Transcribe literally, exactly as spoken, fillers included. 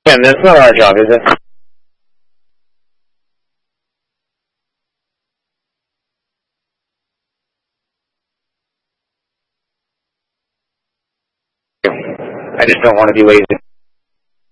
And that's not our job, is it? I just don't want to be lazy.